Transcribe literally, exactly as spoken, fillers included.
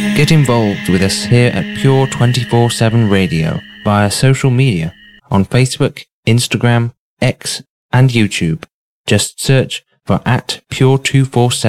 Get involved with us here at Pure twenty-four seven Radio via social media on Facebook, Instagram, X, and YouTube. Just search for at Pure two forty-seven